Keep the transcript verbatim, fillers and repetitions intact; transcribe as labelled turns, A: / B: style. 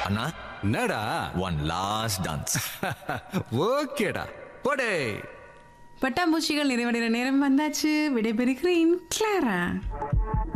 A: அண்ணா
B: என்னடா
A: one last dance.
B: ஓகேடா போடே.
C: பட்டாம்பூச்சிகள் நிறைவடைகிற நேரம் வந்தாச்சு. விடைபெறுகிறேன் கிளாரா.